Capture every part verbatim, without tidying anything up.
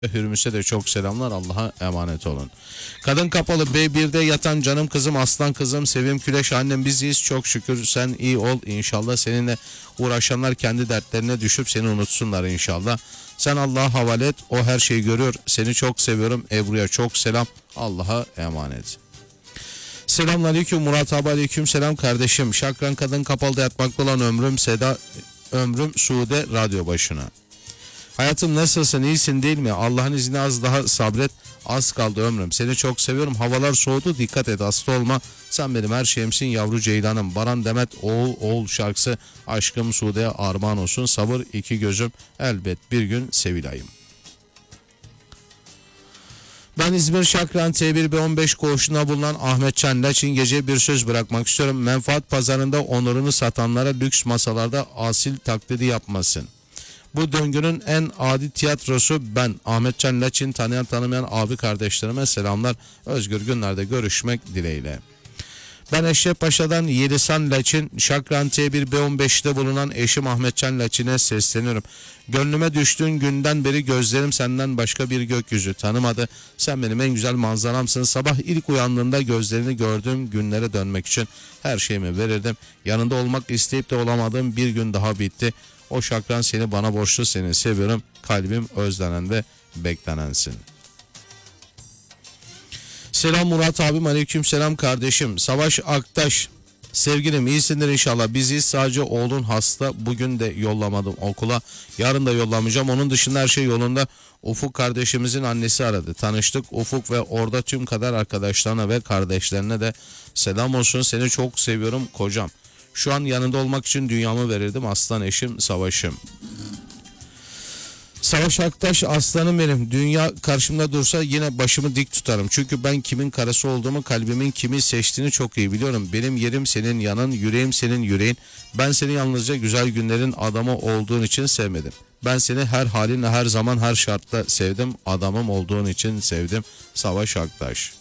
Hürmüs'e de çok selamlar. Allah'a emanet olun. Kadın Kapalı B bir'de yatan canım kızım, aslan kızım, Sevim Küleş annem, biziz. Çok şükür sen iyi ol. İnşallah seninle uğraşanlar kendi dertlerine düşüp seni unutsunlar inşallah. Sen Allah'a havale et. O her şeyi görüyor. Seni çok seviyorum. Ebru'ya çok selam. Allah'a emanet. Selamünaleyküm Murat abi, aleyküm selam kardeşim. Şakran Kadın Kapalı'da yatmakta olan ömrüm Seda, ömrüm Sude radyo başına. Hayatım nasılsın, iyisin değil mi? Allah'ın izniyle az daha sabret, az kaldı ömrüm. Seni çok seviyorum, havalar soğudu, dikkat et, hasta olma. Sen benim her şeyimsin yavru ceylanım. Baran Demet oğul oğul şarkısı aşkım Sude'ye armağan olsun. Sabır iki gözüm, elbet bir gün Sevilay'ım. Ben İzmir Şakran T bir B on beş koğuşuna bulunan Ahmet Can Laçin gece bir söz bırakmak istiyorum. Menfaat pazarında onurunu satanlara lüks masalarda asil taklidi yapmasın. Bu döngünün en adi tiyatrosu ben. Ahmet Can Laçin, tanıyan tanımayan abi kardeşlerime selamlar. Özgür günlerde görüşmek dileğiyle. Ben Eşref Paşa'dan Yelisan Laçin, Şakran T bir B on beş'te bulunan eşim Ahmet Can Laçin'e sesleniyorum. Gönlüme düştüğün günden beri gözlerim senden başka bir gökyüzü tanımadı. Sen benim en güzel manzaramsın. Sabah ilk uyandığımda gözlerini gördüğüm günlere dönmek için her şeyimi verirdim. Yanında olmak isteyip de olamadığım bir gün daha bitti. O Şakran seni bana borçlu, seni seviyorum. Kalbim özlenen de beklenensin. Selam Murat abim, aleyküm selam kardeşim. Savaş Aktaş, sevgilim iyisindir inşallah. Bizi sadece oğlun hasta, bugün de yollamadım okula, yarın da yollamayacağım. Onun dışında her şey yolunda. Ufuk kardeşimizin annesi aradı, tanıştık. Ufuk ve orada tüm kadar arkadaşlarına ve kardeşlerine de selam olsun. Seni çok seviyorum kocam. Şu an yanında olmak için dünyamı verirdim, aslan eşim Savaş'ım. Savaş Aktaş, aslanım benim. Dünya karşımda dursa yine başımı dik tutarım. Çünkü ben kimin karısı olduğumu, kalbimin kimi seçtiğini çok iyi biliyorum. Benim yerim senin yanın, yüreğim senin yüreğin. Ben seni yalnızca güzel günlerin adamı olduğun için sevmedim. Ben seni her halinle, her zaman, her şartta sevdim. Adamım olduğun için sevdim. Savaş Aktaş.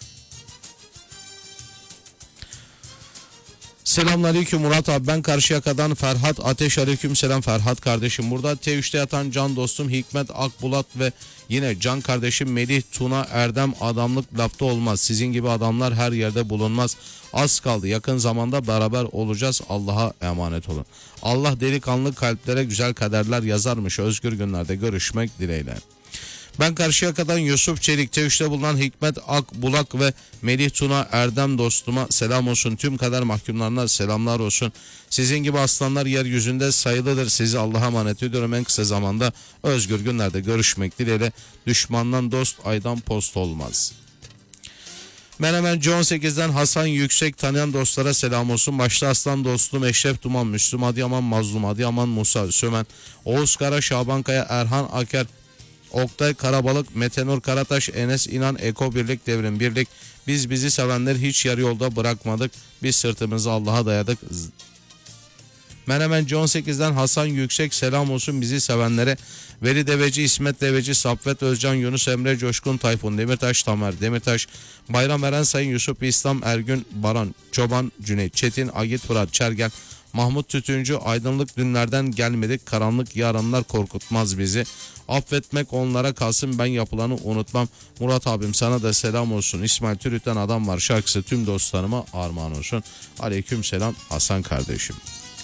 Selamünaleyküm Murat abi, ben Karşıyaka'dan Ferhat Ateş, aleyküm selam Ferhat kardeşim. Burada T üç'te yatan can dostum Hikmet Akbulat ve yine can kardeşim Melih Tuna Erdem, adamlık lafta olmaz. Sizin gibi adamlar her yerde bulunmaz. Az kaldı, yakın zamanda beraber olacağız. Allah'a emanet olun. Allah delikanlı kalplere güzel kaderler yazarmış. Özgür günlerde görüşmek dileğiyle. Ben Karşıyaka'dan Yusuf Çelik, T üç'te bulunan Hikmet Akbulak ve Melih Tuna Erdem dostuma selam olsun. Tüm kader mahkumlarına selamlar olsun. Sizin gibi aslanlar yeryüzünde sayılıdır. Sizi Allah'a emanet ediyorum. En kısa zamanda özgür günlerde görüşmek dileğiyle. Düşmandan dost, aydan post olmaz. Menemen on sekiz'den Hasan Yüksek, tanıyan dostlara selam olsun. Başta aslan dostum Eşref Duman, Müslüm Adıyaman, Mazlum Adıyaman, Musa Sömen, Oğuz Kara, Şaban Kaya, Erhan Aker, Oktay Karabalık, Metenur Karataş, Enes İnan, Eko Birlik, Devrim Birlik. Biz bizi sevenler hiç yarı yolda bırakmadık. Biz sırtımızı Allah'a dayadık. Menemen on sekiz'den Hasan Yüksek, selam olsun bizi sevenlere. Veli Deveci, İsmet Deveci, Saffet Özcan, Yunus Emre, Coşkun Tayfun, Demirtaş Tamer, Demirtaş, Bayram Eren, Sayın Yusuf İslam, Ergün Baran, Çoban, Cüneyt Çetin, Agit Fırat Çergen, Mahmut Tütüncü, aydınlık dünlerden gelmedik, karanlık yarınlar korkutmaz bizi. Affetmek onlara kalsın, ben yapılanı unutmam. Murat abim sana da selam olsun. İsmail Türüt'ten Adam Var şarkısı tüm dostlarıma armağan olsun. Aleyküm selam Hasan kardeşim.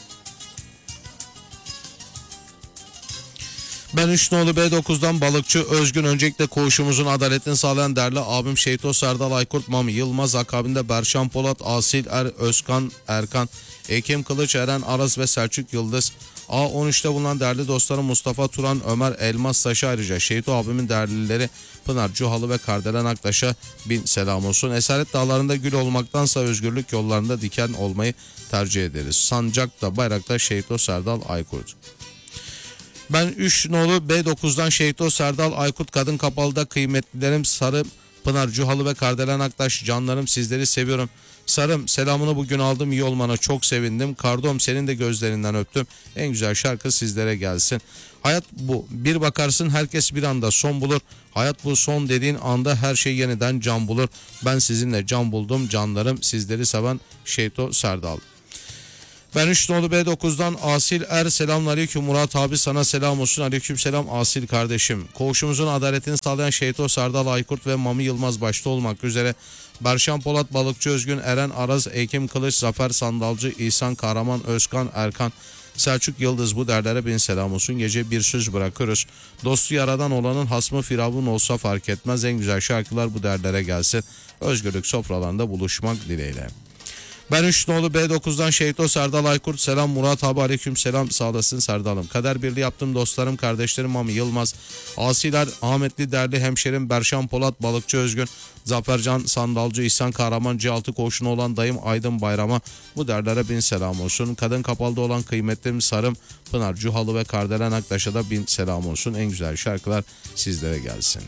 Ben üç nolu B dokuz'dan Balıkçı Özgün, öncelikle koğuşumuzun adaletini sağlayan değerli abim Şeyto Serdal Aykurt, Mami Yılmaz, akabinde Berşan Polat, Asil Er, Özkan Erkan, Ekim Kılıç, Eren Aras ve Selçuk Yıldız. A on üç'te bulunan değerli dostlarım Mustafa Turan, Ömer Elmas Taş'a, ayrıca Şeyto abimin değerlileri Pınar Cuhalı ve Kardelen Aktaş'a bin selam olsun. Esaret dağlarında gül olmaktansa özgürlük yollarında diken olmayı tercih ederiz. Sancak'ta, Bayrak'ta Şeyto Serdal Aykurt. Ben üç nolu B dokuz'dan Şeyto Serdal Aykut, Kadın Kapalı'da kıymetlilerim Sarı, Pınar Cuhalı ve Kardelen Aktaş, canlarım sizleri seviyorum. Sarım, selamını bugün aldım, iyi olmana çok sevindim. Kardom, senin de gözlerinden öptüm. En güzel şarkı sizlere gelsin. Hayat bu, bir bakarsın herkes bir anda son bulur. Hayat bu, son dediğin anda her şey yeniden can bulur. Ben sizinle can buldum canlarım, sizleri seven Şeyto Serdal. Ben üç nolu B dokuz'dan Asil Er, selamünaleyküm Murat abi, sana selam olsun. Aleykümselam Asil kardeşim. Koğuşumuzun adaletini sağlayan Şeyto Sardal Aykurt ve Mami Yılmaz başta olmak üzere Berşan Polat, Balıkçı Özgün, Eren Araz, Ekim Kılıç, Zafer Sandalcı, İhsan Kahraman, Özkan Erkan, Selçuk Yıldız, bu derlere bin selam olsun. Gece bir söz bırakıyoruz. Dostu yaradan olanın hasmı firavun olsa fark etmez. En güzel şarkılar bu derlere gelsin. Özgürlük sofralarında buluşmak dileğiyle. Ben üç nolu B dokuz'dan Şeyto Serdal Aykurt, selam Murat abi, aleyküm selam, sağ olasın Serdal'ım. Kader birliği yaptım dostlarım, kardeşlerim Mami Yılmaz, Asiler, Ahmetli değerli hemşerim Berşan Polat, Balıkçı Özgün, Zafercan Sandalcı, İhsan Kahraman, C altı koğuşuna olan dayım Aydın Bayram'a bu derlere bin selam olsun. Kadın Kapalı'da olan kıymetlim Sarım, Pınar Cuhalı ve Kardelen Aktaş'a da bin selam olsun. En güzel şarkılar sizlere gelsin.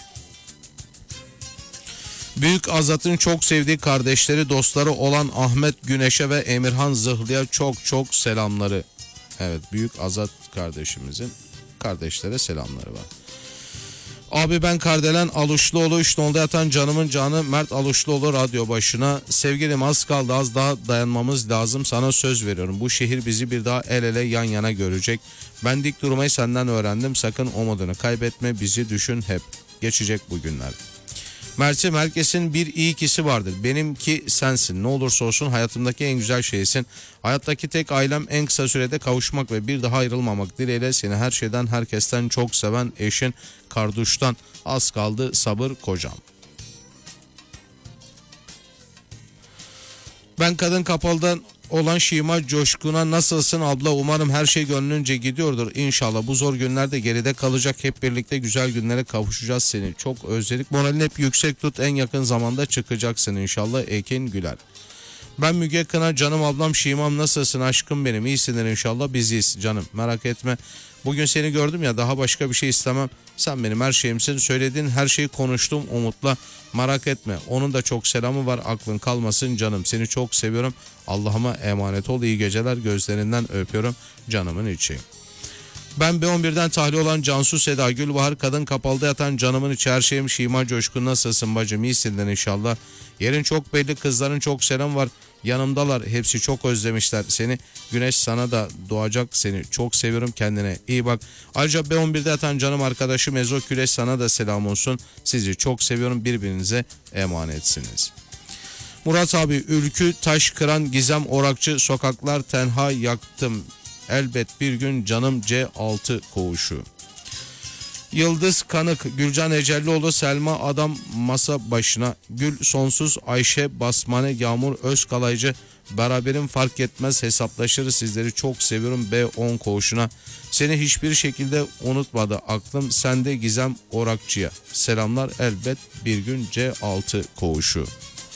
Büyük Azat'ın çok sevdiği kardeşleri, dostları olan Ahmet Güneş'e ve Emirhan Zıhlı'ya çok çok selamları. Evet, Büyük Azat kardeşimizin kardeşlere selamları var. Abi ben Kardelen Aluşluoğlu, üç nolda yatan canımın canı Mert Aluşluoğlu radyo başına. Sevgilim az kaldı, az daha dayanmamız lazım, sana söz veriyorum. Bu şehir bizi bir daha el ele yan yana görecek. Ben dik durmayı senden öğrendim, sakın umudunu kaybetme, bizi düşün hep. Geçecek bu günler. Mert'im, herkesin bir iyi ikisi vardır. Benimki sensin. Ne olursa olsun hayatımdaki en güzel şeysin. Hayattaki tek ailem, en kısa sürede kavuşmak ve bir daha ayrılmamak dileğiyle, seni her şeyden herkesten çok seven eşin Karduş'tan. Az kaldı sabır kocam. Ben Kadın Kapalı'dan olan Şima Coşkun'a, nasılsın abla, umarım her şey gönlünce gidiyordur. İnşallah bu zor günlerde geride kalacak, hep birlikte güzel günlere kavuşacağız, seni çok özledik. Moralini hep yüksek tut, en yakın zamanda çıkacaksın inşallah. Ekin Güler. Ben Müge Kına, canım ablam Şimam, nasılsın aşkım benim, iyisindir inşallah, biziz canım, merak etme. Bugün seni gördüm ya, daha başka bir şey istemem. Sen benim her şeyimsin, söylediğin her şeyi konuştum Umut'la, merak etme. Onun da çok selamı var, aklın kalmasın canım, seni çok seviyorum. Allah'ıma emanet ol, iyi geceler, gözlerinden öpüyorum canımın içi. Ben B on bir'den tahliye olan Cansu Seda Gülbahar, Kadın Kapalı'da yatan canımın içi her şeyim Şima Coşkun, nasılsın bacım, iyisindir inşallah. Yerin çok belli, kızların çok selam var, yanımdalar, hepsi çok özlemişler seni. Güneş sana da doğacak, seni çok seviyorum, kendine iyi bak. Ayrıca B on bir'de yatan canım arkadaşım Ezo Küleş, sana da selam olsun, sizi çok seviyorum, birbirinize emanetsiniz. Murat abi, Ülkü Taş Kıran, Gizem Orakçı, sokaklar tenha yaktım, elbet bir gün canım C altı koğuşu. Yıldız Kanık, Gülcan Ecellioğlu, Selma Adam masa başına, Gül Sonsuz, Ayşe Basmane, Yağmur Özkalaycı, beraberim fark etmez, hesaplaşırız, sizleri çok seviyorum B on koğuşuna. Seni hiçbir şekilde unutmadı aklım, sende Gizem Orakçı'ya selamlar, elbet bir gün C altı koğuşu.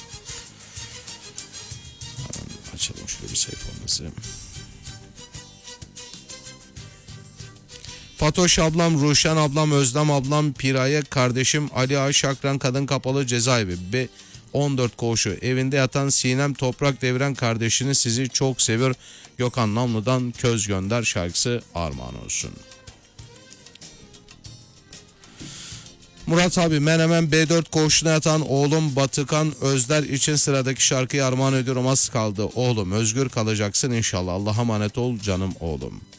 Açalım şöyle bir sayfamızı. Fatoş ablam, Ruşen ablam, Özlem ablam, Piraye kardeşim, Ali Ağa Şakran, Kadın Kapalı cezaevi B on dört koğuşu. Evinde yatan Sinem Toprak Devren kardeşini, sizi çok seviyor. Gökhan Namlı'dan Köz Gönder şarkısı armağan olsun. Murat abi, Menemen B dört koğuşuna yatan oğlum Batıkan Özler için sıradaki şarkıyı armağan ediyorum, az kaldı oğlum, özgür kalacaksın inşallah, Allah'a emanet ol canım oğlum.